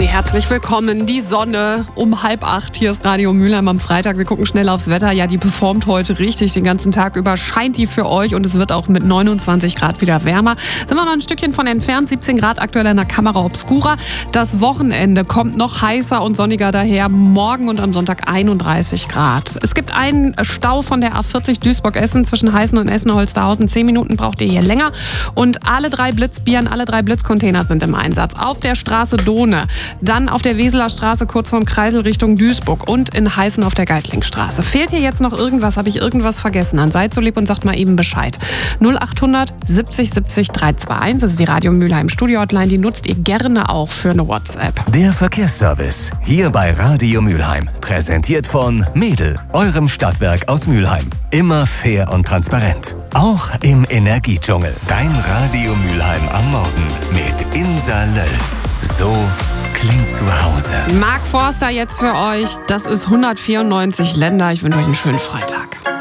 Sie herzlich willkommen. Die Sonne um 7:30. Hier ist Radio Mülheim am Freitag. Wir gucken schnell aufs Wetter. Ja, die performt heute richtig. Den ganzen Tag über scheint die für euch und es wird auch mit 29 Grad wieder wärmer. Sind wir noch ein Stückchen von entfernt. 17 Grad aktuell in der Camera Obscura. Das Wochenende kommt noch heißer und sonniger daher. Morgen und am Sonntag 31 Grad. Es gibt einen Stau von der A40 Duisburg-Essen zwischen Heißen und Essen-Holsterhausen. 10 Minuten braucht ihr hier länger. Und alle drei Blitzcontainer sind im Einsatz. Auf der Straße Dohne, dann auf der Weseler Straße kurz vorm Kreisel Richtung Duisburg und in Heißen auf der Geitlingstraße. Fehlt hier jetzt noch irgendwas? Habe ich irgendwas vergessen? Dann seid so lieb und sagt mal eben Bescheid. 0800 70 70 321, das ist die Radio Mülheim Studio-Hotline, die nutzt ihr gerne auch für eine WhatsApp. Der Verkehrsservice, hier bei Radio Mülheim. Präsentiert von Mädel, eurem Stadtwerk aus Mülheim. Immer fair und transparent. Auch im Energiedschungel. Dein Radio Mülheim am Morgen mit Insa Löll. So klingt zu Hause. Mark Forster jetzt für euch. Das ist 194 Länder. Ich wünsche euch einen schönen Freitag.